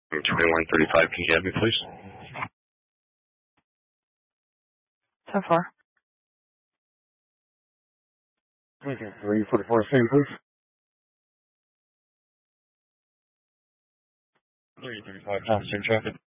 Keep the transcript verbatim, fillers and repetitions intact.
twenty-one thirty-five, can you have me, please? So far. Okay, three forty-four, same, please. three thirty-five, passenger traffic.